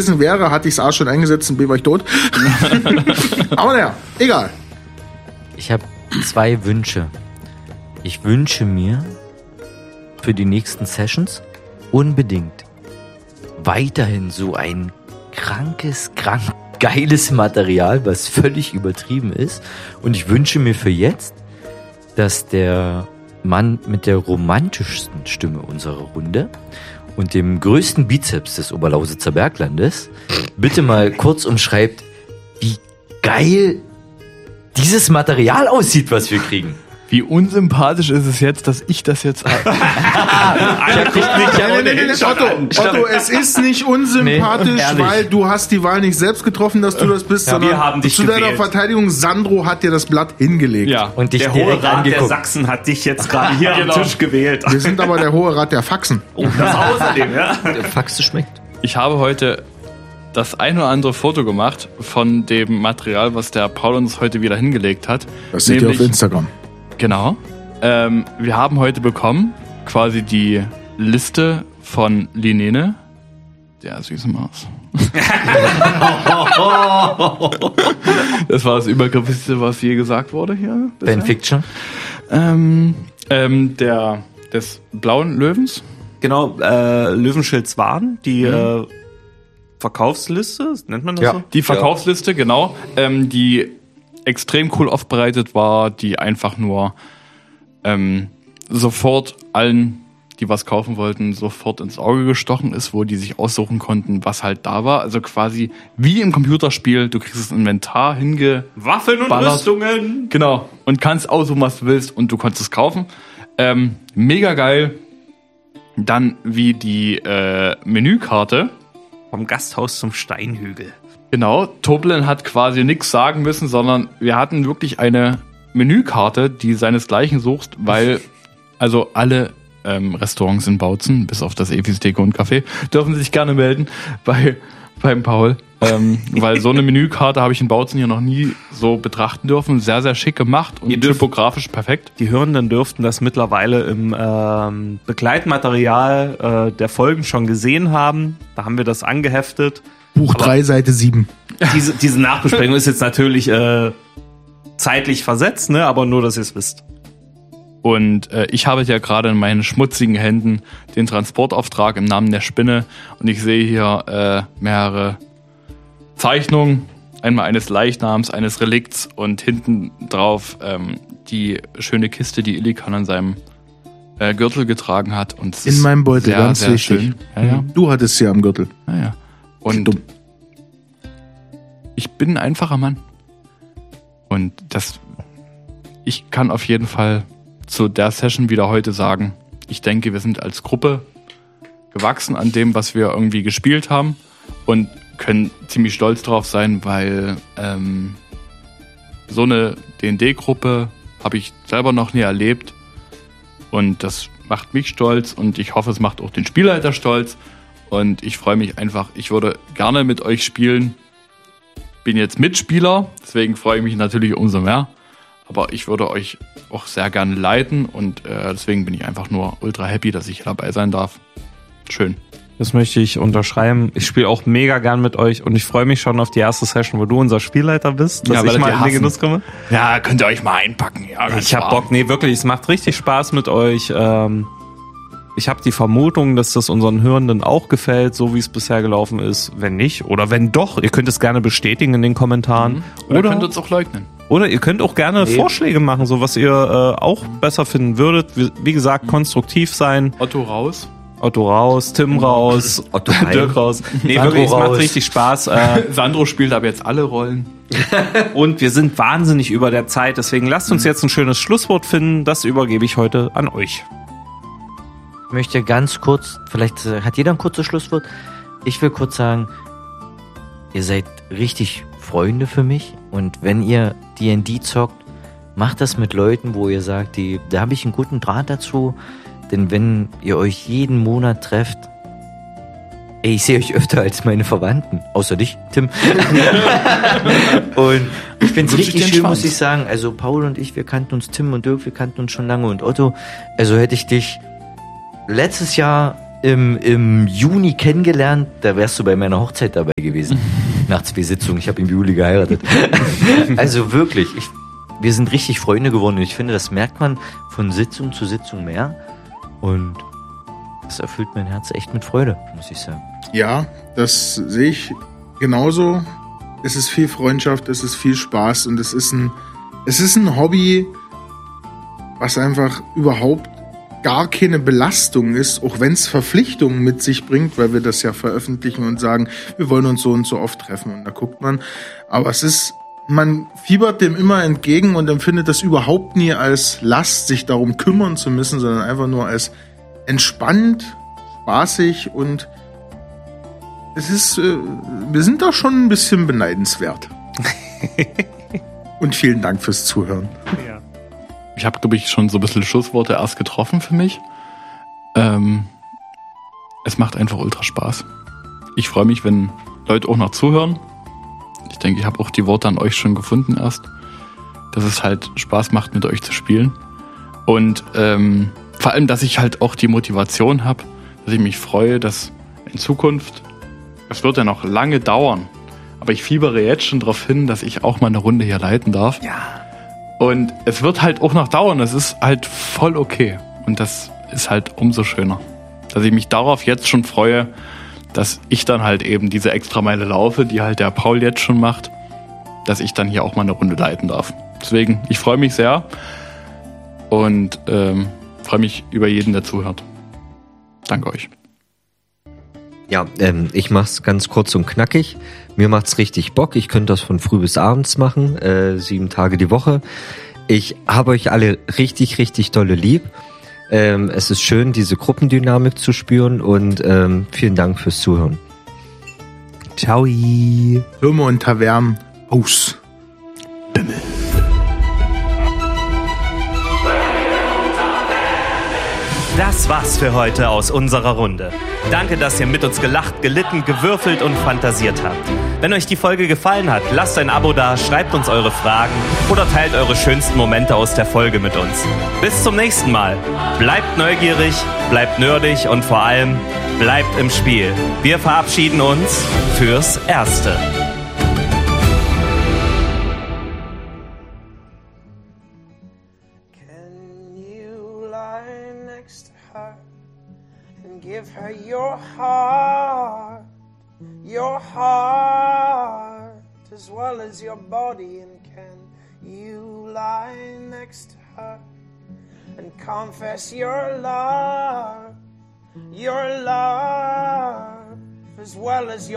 wäre, hatte ich es A schon eingesetzt und B war ich tot. Aber naja, egal. Ich habe 2 Wünsche. Ich wünsche mir für die nächsten Sessions unbedingt weiterhin so ein geiles Material, was völlig übertrieben ist. Und ich wünsche mir für jetzt, dass der Mann mit der romantischsten Stimme unserer Runde und dem größten Bizeps des Oberlausitzer Berglandes bitte mal kurz umschreibt, wie geil dieses Material aussieht, was wir kriegen. Wie unsympathisch ist es jetzt, dass ich das jetzt habe? Otto, es ist nicht unsympathisch, weil du hast die Wahl nicht selbst getroffen, dass du das bist, sondern wir haben dich zu deiner gewählt. Verteidigung, Sandro hat dir das Blatt hingelegt. Ja. Und dich Der Hohe direkt Rat der angeguckt. Sachsen hat dich jetzt gerade hier am Tisch gewählt. Wir sind aber der Hohe Rat der Faxen. Oh, das außerdem, ja. Faxe schmeckt. Ich habe heute das ein oder andere Foto gemacht von dem Material, was der Paul uns heute wieder hingelegt hat. Das seht ihr auf Instagram. Genau. Wir haben heute bekommen quasi die Liste von Linene, der süße Maus. Das war das Übergriffigste, was je gesagt wurde hier. Fanfiction. Des blauen Löwens. Genau, Löwenschilds waren die Verkaufsliste, nennt man das so? Die Verkaufsliste, genau. Die extrem cool aufbereitet war, die einfach nur sofort allen, die was kaufen wollten, sofort ins Auge gestochen ist, wo die sich aussuchen konnten, was halt da war. Also quasi wie im Computerspiel, du kriegst das Inventar Waffen und Ballert. Rüstungen. Genau. Und kannst aussuchen, was du willst und du konntest es kaufen. Mega geil. Dann wie die Menükarte. Vom Gasthaus zum Steinhügel. Genau. Toblin hat quasi nichts sagen müssen, sondern wir hatten wirklich eine Menükarte, die seinesgleichen sucht, weil also alle Restaurants in Bautzen, bis auf das Efis Theke und Café, dürfen sich gerne melden beim Paul. Weil so eine Menükarte habe ich in Bautzen hier noch nie so betrachten dürfen. Sehr, sehr schick gemacht und typografisch perfekt. Die Hörenden dürften das mittlerweile im Begleitmaterial der Folgen schon gesehen haben. Da haben wir das angeheftet. Buch 3, Seite 7. Diese Nachbesprechung ist jetzt natürlich zeitlich versetzt, ne? Aber nur, dass ihr es wisst. Und ich habe ja gerade in meinen schmutzigen Händen den Transportauftrag im Namen der Spinne und ich sehe hier mehrere Zeichnungen, einmal eines Leichnams, eines Relikts und hinten drauf die schöne Kiste, die Illikan an seinem Gürtel getragen hat. Und es In ist meinem Beutel, sehr, ganz sehr wichtig. schön. Ja. Du hattest sie am Gürtel. Ja. Und Dumm. ich bin ein einfacher Mann. Und ich kann auf jeden Fall zu der Session wieder heute sagen, ich denke, wir sind als Gruppe gewachsen an dem, was wir irgendwie gespielt haben und können ziemlich stolz drauf sein, weil so eine D&D-Gruppe habe ich selber noch nie erlebt und das macht mich stolz und ich hoffe, es macht auch den Spielleiter stolz und ich freue mich einfach, ich würde gerne mit euch spielen, bin jetzt Mitspieler, deswegen freue ich mich natürlich umso mehr. Aber ich würde euch auch sehr gerne leiten und deswegen bin ich einfach nur ultra happy, dass ich dabei sein darf. Schön. Das möchte ich unterschreiben. Ich spiele auch mega gern mit euch und ich freue mich schon auf die erste Session, wo du unser Spielleiter bist, dass ich mal in den Genuss komme. Ja, könnt ihr euch mal einpacken. Ja, Ich hab Bock. Nee, wirklich, es macht richtig Spaß mit euch. Ich habe die Vermutung, dass das unseren Hörenden auch gefällt, so wie es bisher gelaufen ist. Wenn nicht, oder wenn doch, ihr könnt es gerne bestätigen in den Kommentaren. Oder könnt ihr uns auch leugnen. Oder ihr könnt auch gerne Vorschläge machen, so was ihr auch besser finden würdet. Wie gesagt, konstruktiv sein. Otto raus. Otto raus, Tim raus, Otto rein. Dirk raus. Nee, Sandro wirklich, es macht raus. richtig Spaß. Sandro spielt aber jetzt alle Rollen. Und wir sind wahnsinnig über der Zeit. Deswegen lasst uns jetzt ein schönes Schlusswort finden. Das übergebe ich heute an euch. Ich möchte ganz kurz, vielleicht hat jeder ein kurzes Schlusswort. Ich will kurz sagen, ihr seid richtig Freunde für mich. Und wenn ihr D&D zockt, macht das mit Leuten, wo ihr sagt, da habe ich einen guten Draht dazu. Denn wenn ihr euch jeden Monat trefft, ich sehe euch öfter als meine Verwandten. Außer dich, Tim. Und ich finde es richtig schön, muss ich sagen. Also Paul und ich, wir kannten uns, Tim und Dirk, wir kannten uns schon lange. Und Otto, also hätte ich dich letztes Jahr im Juni kennengelernt, da wärst du bei meiner Hochzeit dabei gewesen. Nach 2 Sitzungen, ich habe im Juli geheiratet. Also wirklich, wir sind richtig Freunde geworden und ich finde, das merkt man von Sitzung zu Sitzung mehr und das erfüllt mein Herz echt mit Freude, muss ich sagen. Ja, das sehe ich genauso. Es ist viel Freundschaft, es ist viel Spaß und es ist ein Hobby, was einfach überhaupt gar keine Belastung ist, auch wenn es Verpflichtungen mit sich bringt, weil wir das ja veröffentlichen und sagen, wir wollen uns so und so oft treffen und da guckt man. Aber man fiebert dem immer entgegen und empfindet das überhaupt nie als Last, sich darum kümmern zu müssen, sondern einfach nur als entspannt, spaßig und wir sind da schon ein bisschen beneidenswert. Und vielen Dank fürs Zuhören. Ja. Ich habe, glaube ich, schon so ein bisschen Schlussworte erst getroffen für mich. Es macht einfach ultra Spaß. Ich freue mich, wenn Leute auch noch zuhören. Ich denke, ich habe auch die Worte an euch schon gefunden erst. Dass es halt Spaß macht, mit euch zu spielen. Und vor allem, dass ich halt auch die Motivation habe, dass ich mich freue, dass in Zukunft, es wird ja noch lange dauern, aber ich fiebere jetzt schon darauf hin, dass ich auch mal eine Runde hier leiten darf. Ja. Und es wird halt auch noch dauern, es ist halt voll okay. Und das ist halt umso schöner, dass ich mich darauf jetzt schon freue, dass ich dann halt eben diese Extrameile laufe, die halt der Paul jetzt schon macht, dass ich dann hier auch mal eine Runde leiten darf. Deswegen, ich freue mich sehr und freue mich über jeden, der zuhört. Danke euch. Ja, ich mach's ganz kurz und knackig. Mir macht's richtig Bock. Ich könnte das von früh bis abends machen, 7 Tage die Woche. Ich habe euch alle richtig, richtig dolle lieb. Es ist schön, diese Gruppendynamik zu spüren und vielen Dank fürs Zuhören. Ciao. Würmer und Tavernen aus. Bimmel. Das war's für heute aus unserer Runde. Danke, dass ihr mit uns gelacht, gelitten, gewürfelt und fantasiert habt. Wenn euch die Folge gefallen hat, lasst ein Abo da, schreibt uns eure Fragen oder teilt eure schönsten Momente aus der Folge mit uns. Bis zum nächsten Mal. Bleibt neugierig, bleibt nerdig und vor allem bleibt im Spiel. Wir verabschieden uns fürs Erste. Give her your heart as well as your body, and can you lie next to her and confess your love as well as your